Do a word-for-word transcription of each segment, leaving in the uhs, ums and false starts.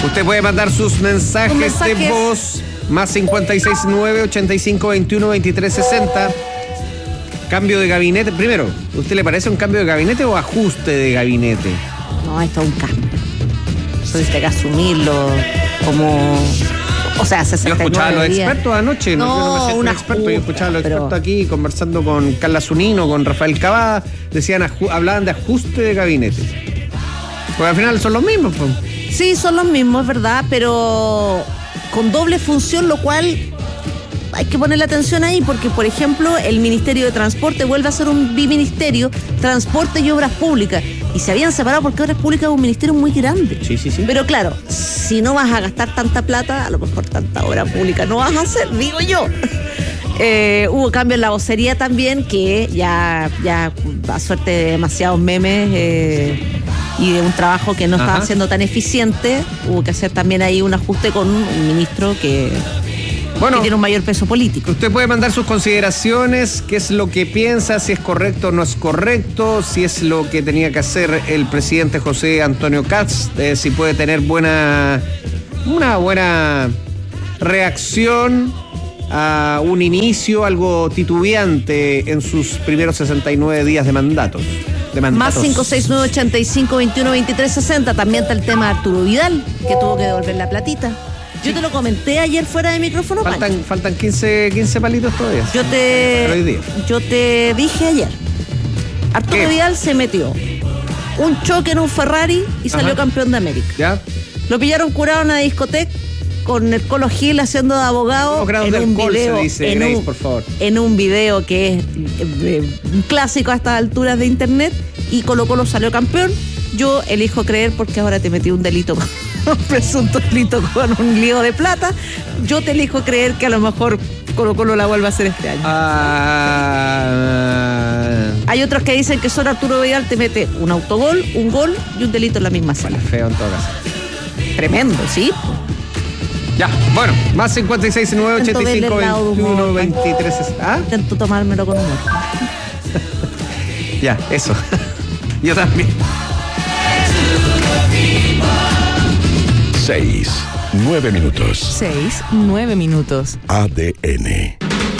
Usted puede mandar sus mensajes, mensajes de voz más cincuenta y seis nueve, ochenta y cinco, veintiuno, veintitrés, sesenta. Cambio de gabinete. Primero, ¿usted le parece un cambio de gabinete o ajuste de gabinete? No, esto es un cambio. Eso hay que asumirlo como... O sea, sesenta y nueve Yo escuchaba a los días. expertos anoche, no, No, yo no me siento un una experto, yo escuchaba a los pero- expertos aquí conversando con Carla Zunino, con Rafael Cavada, decían, aju- hablaban de ajuste de gabinete. Porque al final son los mismos, pues. Sí, son los mismos, es verdad, pero con doble función, lo cual hay que ponerle atención ahí, porque, por ejemplo, el Ministerio de Transporte vuelve a ser un biministerio, Transporte y Obras Públicas, y se habían separado porque Obras Públicas es un ministerio muy grande. Sí, sí, sí. Pero claro, si no vas a gastar tanta plata, a lo mejor tanta obra pública no vas a hacer, digo yo. Eh, hubo cambio en la vocería también, que ya, ya a suerte de demasiados memes eh, y de un trabajo que no estaba Ajá. siendo tan eficiente, hubo que hacer también ahí un ajuste con un ministro que, Bueno, que tiene un mayor peso político. usted puede mandar sus consideraciones, qué es lo que piensa, si es correcto o no es correcto, si es lo que tenía que hacer el presidente José Antonio Katz, eh, si puede tener buena, una buena reacción a un inicio algo titubeante en sus primeros sesenta y nueve días de mandatos. De Más mandatos. cinco seis nueve, ochenta y cinco, veintiuno, veintitrés, sesenta. También está el tema de Arturo Vidal, que tuvo que devolver la platita. Yo te lo comenté ayer fuera de micrófono, Pancho. Faltan, faltan quince, quince palitos todavía. Yo Pero hoy te, día. yo te dije ayer, Arturo ¿Qué? Vidal se metió un choque en un Ferrari y salió Ajá. campeón de América. ¿Ya? Lo pillaron curado en una discoteca con el Colo Gil haciendo de abogado Los grados en de un alcohol, video, se dice, en, Grace, un, por favor. en un video que es eh, un clásico a estas alturas de internet, y Colo Colo salió campeón. Yo elijo creer, porque ahora te metí un delito, un presunto delito con un lío de plata. Yo te elijo creer que a lo mejor Colo Colo la vuelve a hacer este año. Ah, Hay otros que dicen que solo Arturo Vidal te mete un autogol, un gol y un delito en la misma sala. feo en todo caso. Tremendo, ¿sí? Ya, bueno, más cincuenta y seis, nueve, ochenta y cinco, veintiuno, veintitrés. ¿Ah? Intento tomármelo con humor. Ya, eso. Yo también. Seis, nueve minutos. Seis, nueve minutos. A D N.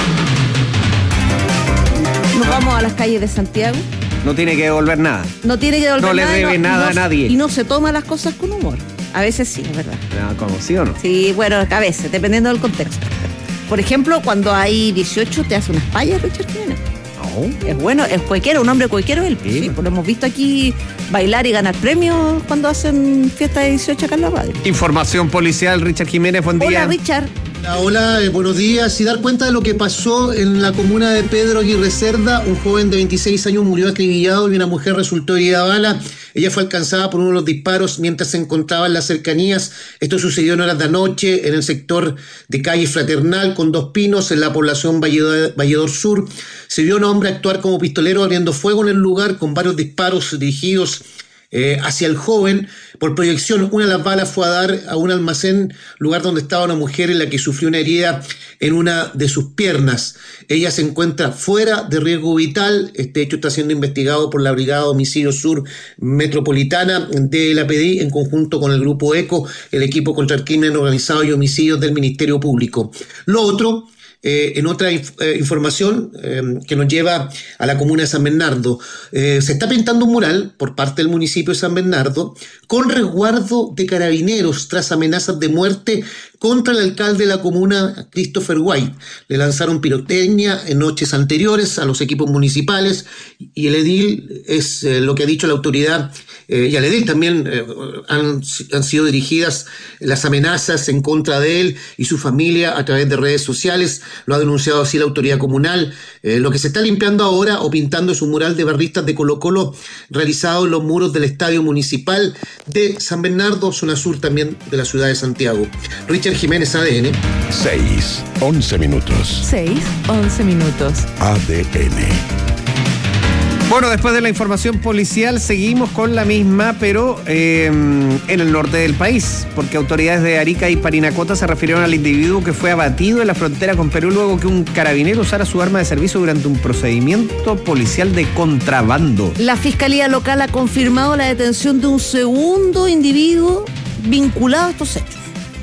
Nos vamos a las calles de Santiago. No tiene que devolver nada. No tiene que devolver No le nada. debe nada a no- nadie. Y no se toma las cosas con humor. A veces sí, es verdad. No, ¿cómo? ¿Sí o no? Sí, bueno, a veces, dependiendo del contexto. Por ejemplo, cuando hay dieciocho, te hace unas payas, Richard Jiménez. No. Es bueno, es cuequero, un hombre cuequero él. Sí. Sí, pues lo hemos visto aquí bailar y ganar premios cuando hacen fiesta de dieciocho acá en la radio. Información policial, Richard Jiménez, buen día. Hola, Richard. Hola, hola, eh, buenos días. Y dar cuenta de lo que pasó en la comuna de Pedro Aguirre Cerda. Un joven de veintiséis años murió acribillado y una mujer resultó herida a bala. Ella fue alcanzada por uno de los disparos mientras se encontraba en las cercanías. Esto sucedió en horas de anoche en el sector de calle Fraternal con Dos Pinos, en la población Valledor, Valledor Sur. Se vio a un hombre actuar como pistolero abriendo fuego en el lugar con varios disparos dirigidos Eh, hacia el joven. Por proyección, una de las balas fue a dar a un almacén, lugar donde estaba una mujer en la que sufrió una herida en una de sus piernas. Ella se encuentra fuera de riesgo vital. Este hecho está siendo investigado por la Brigada Homicidio Sur Metropolitana de la P D I en conjunto con el Grupo ECO, el equipo contra el crimen organizado y homicidios del Ministerio Público. Lo otro, Eh, en otra inf- eh, información eh, que nos lleva a la comuna de San Bernardo, eh, se está pintando un mural por parte del municipio de San Bernardo con resguardo de carabineros tras amenazas de muerte contra el alcalde de la comuna, Christopher White. Le lanzaron pirotecnia en noches anteriores a los equipos municipales y el edil, es eh, lo que ha dicho la autoridad, eh, y al edil también eh, han, han sido dirigidas las amenazas en contra de él y su familia a través de redes sociales. Lo ha denunciado así la autoridad comunal. Eh, lo que se está limpiando ahora o pintando es un mural de barristas de Colo Colo realizado en los muros del Estadio Municipal de San Bernardo, zona sur también de la ciudad de Santiago. Richard Jiménez, A D N. Seis, once minutos. Seis, once minutos. A D N. Bueno, después de la información policial seguimos con la misma, pero eh, en el norte del país, porque autoridades de Arica y Parinacota se refirieron al individuo que fue abatido en la frontera con Perú luego que un carabinero usara su arma de servicio durante un procedimiento policial de contrabando. La Fiscalía Local ha confirmado la detención de un segundo individuo vinculado a estos hechos.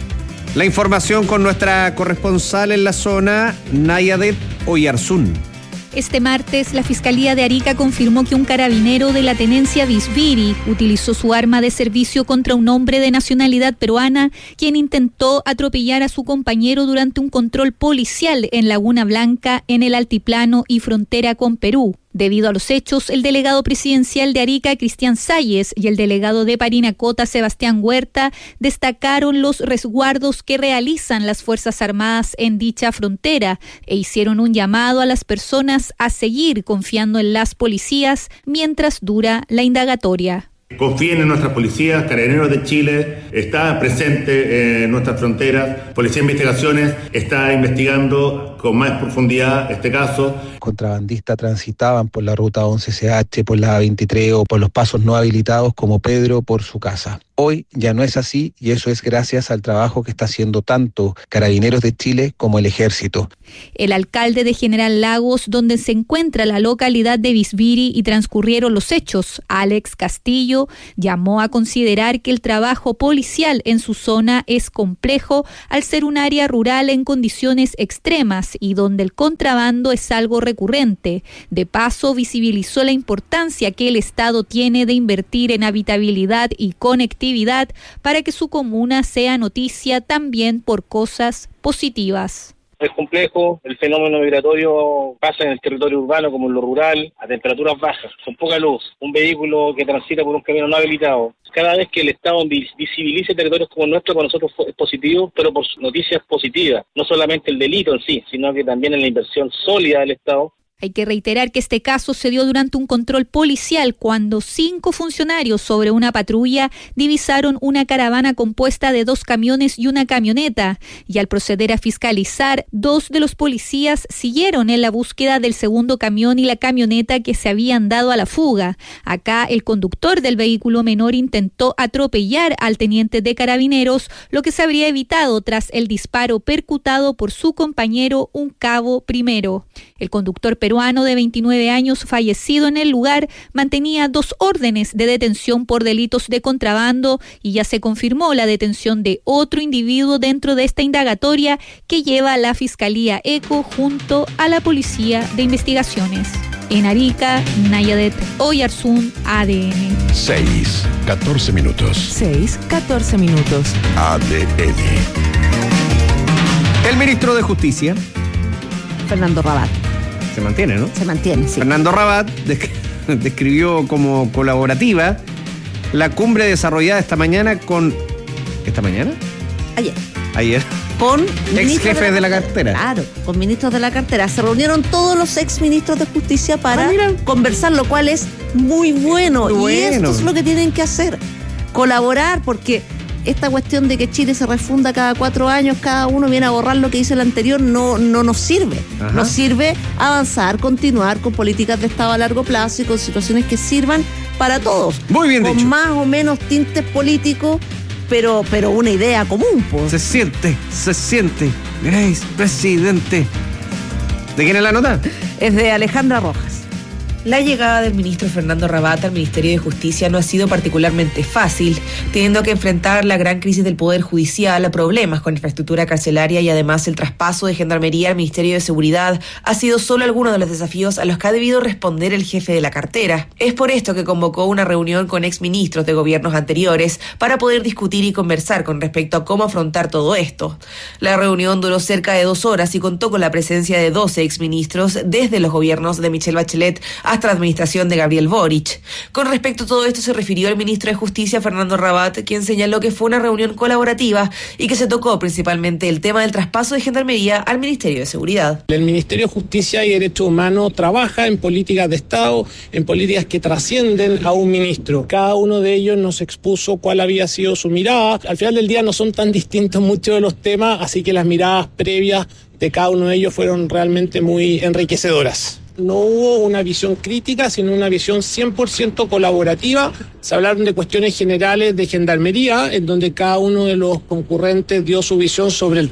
La información con nuestra corresponsal en la zona, Nayadet Oyarzún. Este martes, la Fiscalía de Arica confirmó que un carabinero de la tenencia Visbiri utilizó su arma de servicio contra un hombre de nacionalidad peruana, quien intentó atropellar a su compañero durante un control policial en Laguna Blanca, en el altiplano y frontera con Perú. Debido a los hechos, el delegado presidencial de Arica, Cristian Salles, y el delegado de Parinacota, Sebastián Huerta, destacaron los resguardos que realizan las Fuerzas Armadas en dicha frontera e hicieron un llamado a las personas a seguir confiando en las policías mientras dura la indagatoria. Confíen en nuestras policías. Carabineros de Chile está presente en nuestras fronteras. Policía de Investigaciones está investigando con más profundidad este caso. Contrabandistas transitaban por la ruta once C H, por la veintitrés o por los pasos no habilitados como Pedro por su casa. Hoy ya no es así y eso es gracias al trabajo que está haciendo tanto Carabineros de Chile como el Ejército. El alcalde de General Lagos, donde se encuentra la localidad de Visbiri y transcurrieron los hechos, Alex Castillo, llamó a considerar que el trabajo policial en su zona es complejo al ser un área rural en condiciones extremas y donde el contrabando es algo recurrente. De paso, visibilizó la importancia que el Estado tiene de invertir en habitabilidad y conectividad para que su comuna sea noticia también por cosas positivas. Es complejo, el fenómeno migratorio pasa en el territorio urbano como en lo rural, a temperaturas bajas, con poca luz, un vehículo que transita por un camino no habilitado. Cada vez que el Estado visibilice territorios como el nuestro, para nosotros es positivo, pero por noticias positivas, no solamente el delito en sí, sino que también en la inversión sólida del Estado. Hay que reiterar que este caso se dio durante un control policial cuando cinco funcionarios sobre una patrulla divisaron una caravana compuesta de dos camiones y una camioneta, y al proceder a fiscalizar, dos de los policías siguieron en la búsqueda del segundo camión y la camioneta que se habían dado a la fuga. Acá el conductor del vehículo menor intentó atropellar al teniente de Carabineros, lo que se habría evitado tras el disparo percutado por su compañero, un cabo primero. El conductor peruano de veintinueve años, fallecido en el lugar, mantenía dos órdenes de detención por delitos de contrabando y ya se confirmó la detención de otro individuo dentro de esta indagatoria que lleva la Fiscalía ECO junto a la Policía de Investigaciones. En Arica, Nayadet Oyarzún, A D N. seis, catorce minutos. seis, catorce minutos. A D N. El ministro de Justicia, Fernando Rabat. se mantiene, ¿no? Se mantiene, sí. Fernando Rabat desc- describió como colaborativa la cumbre desarrollada esta mañana con... ¿Esta mañana? Ayer. Ayer. Con Ex jefes de la cartera. Claro, con ministros de la cartera. Se reunieron todos los ex ministros de justicia para Ah, mira. conversar, lo cual es muy bueno. Muy Y bueno. esto es lo que tienen que hacer. Colaborar, porque esta cuestión de que Chile se refunda cada cuatro años, cada uno viene a borrar lo que hizo el anterior, no, no nos sirve. Ajá. Nos sirve avanzar, continuar con políticas de Estado a largo plazo y con situaciones que sirvan para todos. Muy bien con dicho. más o menos tintes políticos, pero, pero una idea común, pues. Se siente, se siente. Grace, presidente. ¿De quién es la nota? Es de Alejandra Rojas. La llegada del ministro Fernando Rabat al Ministerio de Justicia no ha sido particularmente fácil, teniendo que enfrentar la gran crisis del Poder Judicial, problemas con infraestructura carcelaria y además el traspaso de Gendarmería al Ministerio de Seguridad ha sido solo alguno de los desafíos a los que ha debido responder el jefe de la cartera. Es por esto que convocó una reunión con exministros de gobiernos anteriores para poder discutir y conversar con respecto a cómo afrontar todo esto. La reunión duró cerca de dos horas y contó con la presencia de doce exministros desde los gobiernos de Michelle Bachelet hasta la administración de Gabriel Boric. Con respecto a todo esto se refirió el ministro de Justicia, Fernando Rabat, quien señaló que fue una reunión colaborativa y que se tocó principalmente el tema del traspaso de Gendarmería al Ministerio de Seguridad. El Ministerio de Justicia y Derechos Humanos trabaja en políticas de Estado, en políticas que trascienden a un ministro. Cada uno de ellos nos expuso cuál había sido su mirada. Al final del día no son tan distintos muchos de los temas, así que las miradas previas de cada uno de ellos fueron realmente muy enriquecedoras. No hubo una visión crítica, sino una visión cien por ciento colaborativa. Se hablaron de cuestiones generales de Gendarmería, en donde cada uno de los concurrentes dio su visión sobre el tema.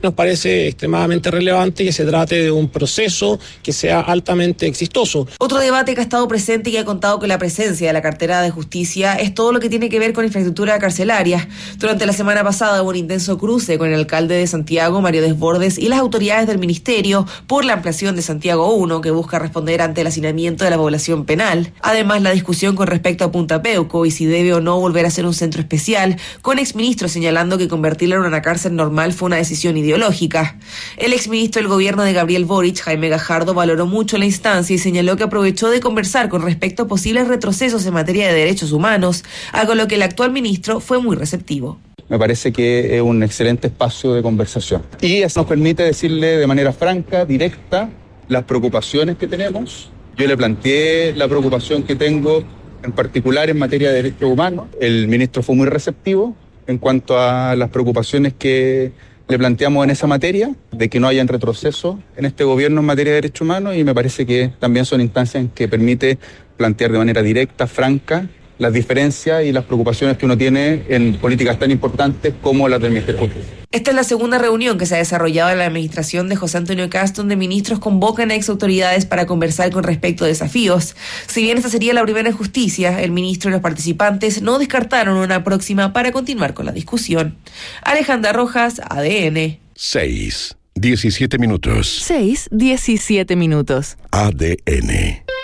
Nos parece extremadamente relevante que se trate de un proceso que sea altamente exitoso. Otro debate que ha estado presente y que ha contado con la presencia de la cartera de Justicia es todo lo que tiene que ver con infraestructura carcelaria. Durante la semana pasada hubo un intenso cruce con el alcalde de Santiago, Mario Desbordes, y las autoridades del ministerio por la ampliación de Santiago uno, que busca responder ante el hacinamiento de la población penal. Además, la discusión con respecto a Punta Peuco y si debe o no volver a ser un centro especial, con exministros señalando que convertirla en una cárcel normal fue una decisión ideológica. El exministro del gobierno de Gabriel Boric, Jaime Gajardo, valoró mucho la instancia y señaló que aprovechó de conversar con respecto a posibles retrocesos en materia de derechos humanos, algo a lo que el actual ministro fue muy receptivo. Me parece que es un excelente espacio de conversación. Y eso nos permite decirle de manera franca, directa, las preocupaciones que tenemos. Yo le planteé la preocupación que tengo en particular en materia de derechos humanos. El ministro fue muy receptivo en cuanto a las preocupaciones que le planteamos en esa materia, de que no haya retroceso en este gobierno en materia de derechos humanos, y me parece que también son instancias en que permite plantear de manera directa, franca, las diferencias y las preocupaciones que uno tiene en políticas tan importantes como las del Ministerio de Justicia. Esta es la segunda reunión que se ha desarrollado en la administración de José Antonio Kast, donde ministros convocan a exautoridades para conversar con respecto a desafíos. Si bien esta sería la primera en justicia, el ministro y los participantes no descartaron una próxima para continuar con la discusión. Alejandra Rojas, A D N. seis, diecisiete minutos. seis, diecisiete minutos. A D N.